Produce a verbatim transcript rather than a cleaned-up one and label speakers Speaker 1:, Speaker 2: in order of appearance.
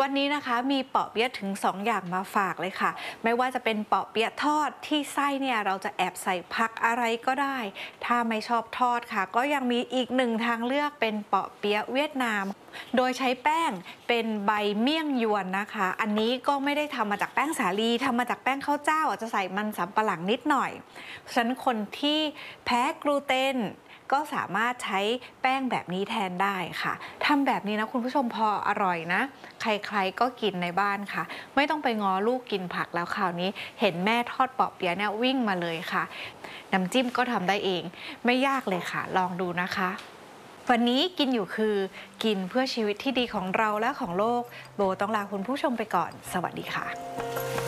Speaker 1: วันนี้นะคะมีเปาะเปี๊ยะถึงสองอย่างมาฝากเลยค่ะไม่ว่าจะเป็นเปาะเปี๊ยะทอดที่ไส้เนี่ยเราจะแอบใส่ผักอะไรก็ได้ถ้าไม่ชอบทอดค่ะก็ยังมีอีกหนึ่งทางเลือกเป็นเปาะเปี๊ยะเวียดนามโดยใช้แป้งเป็นใบเมี่ยงยวนนะคะอันนี้ก็ไม่ได้ทำมาจากแป้งสาลีทำมาจากแป้งข้าวเจ้าจะใส่มันสำปะหลังนิดหน่อยฉะนั้นคนที่แพ้กลูเตนก็สามารถใช้แป้งแบบนี้แทนได้ค่ะทำแบบนี้นะคุณผู้ชมพออร่อยนะใครๆก็กินในบ้านค่ะไม่ต้องไปง้อลูกกินผักแล้วคราวนี้เห็นแม่ทอดเปาะเปี๊ยะเนี่ยวิ่งมาเลยค่ะน้ำจิ้มก็ทำได้เองไม่ยากเลยค่ะลองดูนะคะวันนี้กินอยู่คือกินเพื่อชีวิตที่ดีของเราและของโลกโบต้องลาคุณผู้ชมไปก่อนสวัสดีค่ะ